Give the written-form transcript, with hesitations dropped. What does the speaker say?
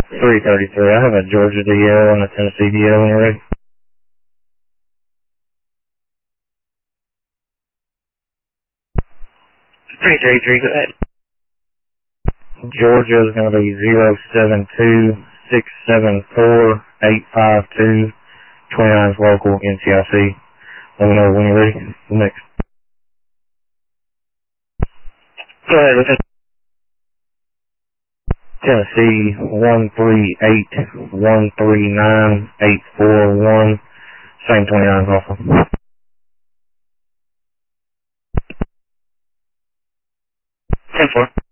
333. I have a Georgia DL and a Tennessee DL when you're ready. Three, go ahead. Georgia is going to be 072-674-852. 29 is local, NCIC. Let me know when you're ready. Next. Go ahead with it. Tennessee 138-139-841. Same 29 is also. 10-4.